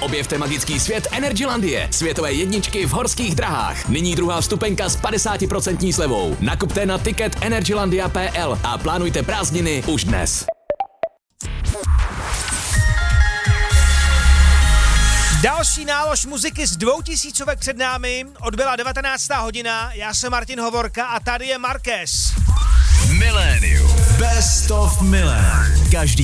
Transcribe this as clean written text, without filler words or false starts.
Objevte magický svět Energylandie, světové jedničky v horských drahách. Nyní druhá vstupenka s 50% slevou. Nakupte na ticket energylandia.pl a plánujte prázdniny už dnes. Další nálož muziky z 2000 před námi, odbyla 19. hodina, já jsem Martin Hovorka a tady je Marquez. Millennium. Best of Milan. Každý